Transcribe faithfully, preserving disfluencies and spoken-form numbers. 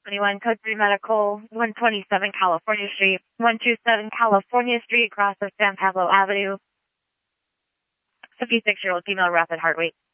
twenty-one, Code three Medical, one twenty-seven California Street, one twenty-seven California Street, across of San Pablo Avenue. fifty-six-year-old female, rapid heart rate.